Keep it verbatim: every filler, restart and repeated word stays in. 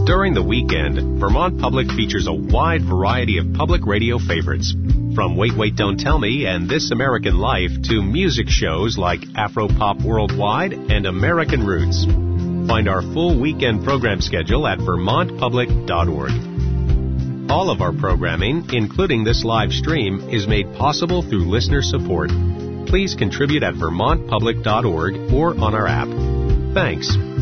During the weekend, Vermont Public features a wide variety of public radio favorites. From Wait, Wait, Don't Tell Me and This American Life to music shows like Afro Pop Worldwide and American Roots. Find our full weekend program schedule at vermont public dot org. All of our programming, including this live stream, is made possible through listener support. Please contribute at vermont public dot org or on our app. Thanks.